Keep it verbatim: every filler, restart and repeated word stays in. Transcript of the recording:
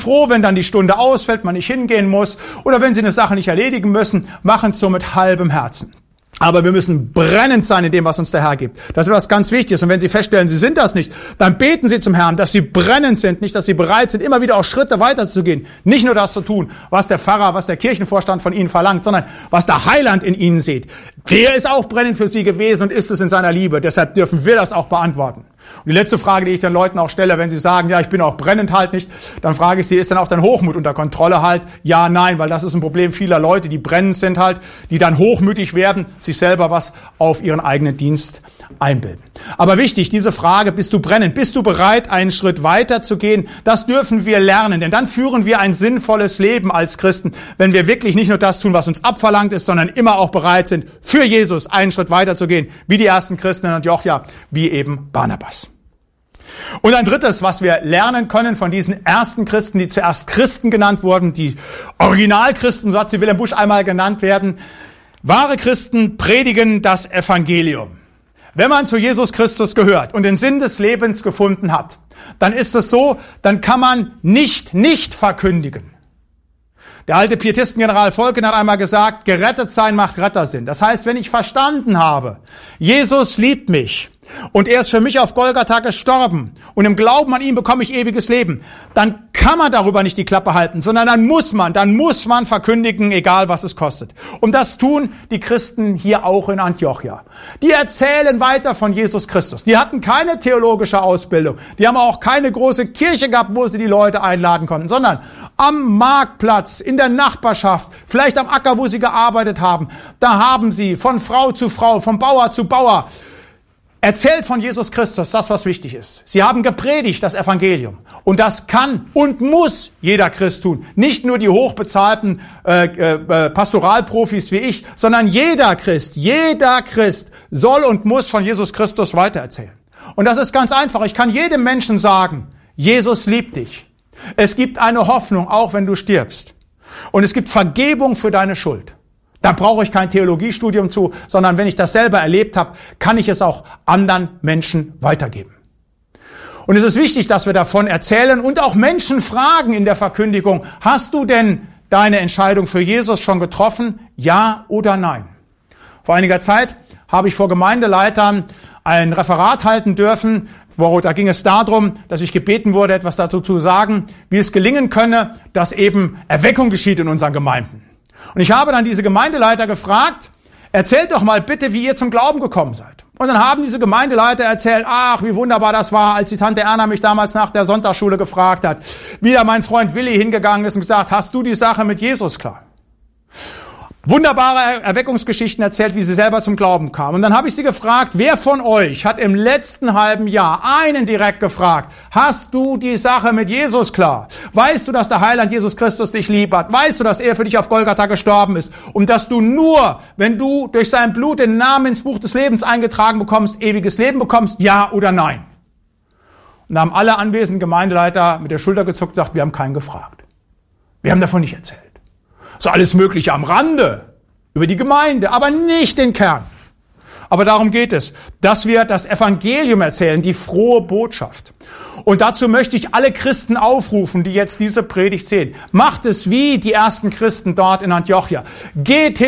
froh, wenn dann die Stunde ausfällt, man nicht hingehen muss. Oder wenn sie eine Sache nicht erledigen müssen, machen es so mit halbem Herzen. Aber wir müssen brennend sein in dem, was uns der Herr gibt. Das ist etwas ganz Wichtiges. Und wenn Sie feststellen, Sie sind das nicht, dann beten Sie zum Herrn, dass Sie brennend sind, nicht, dass Sie bereit sind, immer wieder auch Schritte weiterzugehen. Nicht nur das zu tun, was der Pfarrer, was der Kirchenvorstand von Ihnen verlangt, sondern was der Heiland in Ihnen sieht. Der ist auch brennend für Sie gewesen und ist es in seiner Liebe. Deshalb dürfen wir das auch beantworten. Und die letzte Frage, die ich den Leuten auch stelle, wenn sie sagen, ja, ich bin auch brennend halt nicht, dann frage ich sie, ist dann auch dein Hochmut unter Kontrolle halt? Ja, nein, weil das ist ein Problem vieler Leute, die brennend sind halt, die dann hochmütig werden, sich selber was auf ihren eigenen Dienst einbilden. Aber wichtig, diese Frage, bist du brennend? Bist du bereit, einen Schritt weiter zu gehen? Das dürfen wir lernen, denn dann führen wir ein sinnvolles Leben als Christen, wenn wir wirklich nicht nur das tun, was uns abverlangt ist, sondern immer auch bereit sind, für Jesus einen Schritt weiter zu gehen, wie die ersten Christen in Antiochia, wie eben Barnabas. Und ein drittes, was wir lernen können von diesen ersten Christen, die zuerst Christen genannt wurden, die Originalchristen, so hat sie Wilhelm Busch einmal genannt werden, wahre Christen predigen das Evangelium. Wenn man zu Jesus Christus gehört und den Sinn des Lebens gefunden hat, dann ist es so, dann kann man nicht nicht verkündigen. Der alte Pietistengeneral Volken hat einmal gesagt, gerettet sein macht Rettersinn. Das heißt, wenn ich verstanden habe, Jesus liebt mich und er ist für mich auf Golgatha gestorben und im Glauben an ihn bekomme ich ewiges Leben, dann kann man darüber nicht die Klappe halten, sondern dann muss man, dann muss man verkündigen, egal was es kostet. Und das tun die Christen hier auch in Antiochia. Die erzählen weiter von Jesus Christus. Die hatten keine theologische Ausbildung. Die haben auch keine große Kirche gehabt, wo sie die Leute einladen konnten, sondern am Marktplatz, in der Nachbarschaft, vielleicht am Acker, wo sie gearbeitet haben. Da haben sie von Frau zu Frau, von Bauer zu Bauer erzählt von Jesus Christus, das, was wichtig ist. Sie haben gepredigt, das Evangelium. Und das kann und muss jeder Christ tun. Nicht nur die hochbezahlten äh, äh, Pastoralprofis wie ich, sondern jeder Christ, jeder Christ soll und muss von Jesus Christus weitererzählen. Und das ist ganz einfach. Ich kann jedem Menschen sagen, Jesus liebt dich. Es gibt eine Hoffnung, auch wenn du stirbst. Und es gibt Vergebung für deine Schuld. Da brauche ich kein Theologiestudium zu, sondern wenn ich das selber erlebt habe, kann ich es auch anderen Menschen weitergeben. Und es ist wichtig, dass wir davon erzählen und auch Menschen fragen in der Verkündigung, hast du denn deine Entscheidung für Jesus schon getroffen? Ja oder nein? Vor einiger Zeit habe ich vor Gemeindeleitern ein Referat halten dürfen, wo da ging es darum, dass ich gebeten wurde, etwas dazu zu sagen, wie es gelingen könne, dass eben Erweckung geschieht in unseren Gemeinden. Und ich habe dann diese Gemeindeleiter gefragt, erzählt doch mal bitte, wie ihr zum Glauben gekommen seid. Und dann haben diese Gemeindeleiter erzählt, ach, wie wunderbar das war, als die Tante Erna mich damals nach der Sonntagsschule gefragt hat, wie da mein Freund Willi hingegangen ist und gesagt, hast du die Sache mit Jesus klar? Wunderbare Erweckungsgeschichten erzählt, wie sie selber zum Glauben kamen. Und dann habe ich sie gefragt, wer von euch hat im letzten halben Jahr einen direkt gefragt, hast du die Sache mit Jesus klar? Weißt du, dass der Heiland Jesus Christus dich lieb hat? Weißt du, dass er für dich auf Golgatha gestorben ist? Und dass du nur, wenn du durch sein Blut den Namen ins Buch des Lebens eingetragen bekommst, ewiges Leben bekommst? Ja oder nein? Und da haben alle anwesenden Gemeindeleiter mit der Schulter gezuckt und gesagt, wir haben keinen gefragt. Wir haben davon nicht erzählt. So alles Mögliche am Rande, über die Gemeinde, aber nicht den Kern. Aber darum geht es, dass wir das Evangelium erzählen, die frohe Botschaft. Und dazu möchte ich alle Christen aufrufen, die jetzt diese Predigt sehen. Macht es wie die ersten Christen dort in Antiochia. Geht hin.